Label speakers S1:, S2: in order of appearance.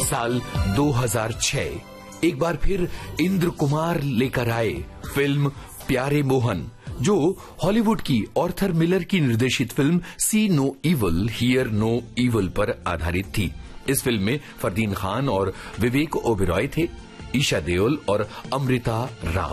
S1: साल 2006 एक बार फिर इंद्र कुमार लेकर आए फिल्म प्यारे मोहन, जो हॉलीवुड की आर्थर मिलर की निर्देशित film C no evil here no evil पर आधारित थी। इस फिल्म में फरदीन खान और विवेक ओबेरॉय थे, ईशा देओल और अमृता राव।